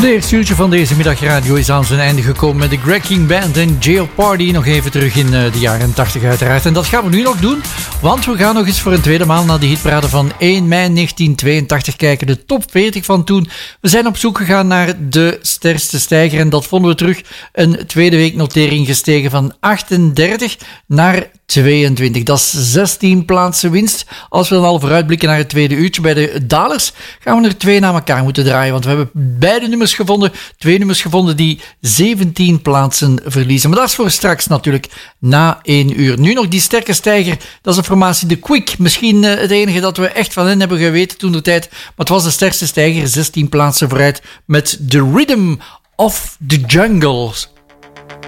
Het eerste uurtje van deze middagradio is aan zijn einde gekomen met de Greg King Band en Jail Party. Nog even terug in de jaren 80 uiteraard. En dat gaan we nu nog doen, want we gaan nog eens voor een tweede maal naar de hitparade van 1 mei 1982 kijken. De top 40 van toen. We zijn op zoek gegaan naar de sterkste stijger en dat vonden we terug. Een tweede week notering gestegen van 38 naar 22. Dat is 16 plaatsen winst. Als we dan al vooruitblikken naar het tweede uurtje bij de dalers, gaan we er 2 na elkaar moeten draaien. Want we hebben beide nummers gevonden. 2 nummers gevonden die 17 plaatsen verliezen. Maar dat is voor straks natuurlijk na 1 uur. Nu nog die sterke stijger. Dat is een formatie The Quick. Misschien het enige dat we echt van hen hebben geweten toen de tijd. Maar het was de sterkste stijger. 16 plaatsen vooruit met The Rhythm of the Jungle.